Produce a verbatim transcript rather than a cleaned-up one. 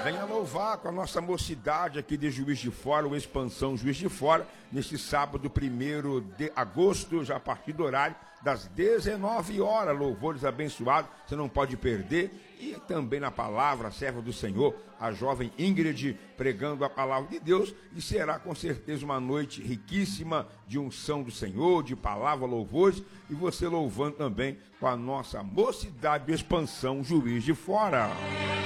Venha louvar com a nossa mocidade aqui de Juiz de Fora, o Expansão Juiz de Fora, neste sábado, primeiro de agosto, já a partir do horário das dezenove horas. Louvores abençoados, você não pode perder. E também na palavra, a serva do Senhor, a jovem Ingrid, pregando a palavra de Deus. E será com certeza uma noite riquíssima de unção do Senhor, de palavra, louvores. E você louvando também com a nossa mocidade do Expansão Juiz de Fora.